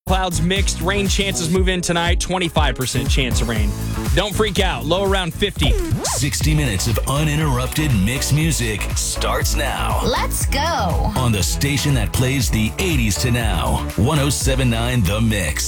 Clouds mixed. Rain chances move in tonight. 25% chance of rain. Don't freak out. Low around 50. 60 minutes of uninterrupted mixed music starts now. Let's go. On the station that plays the 80s to now. 107.9 The Mix.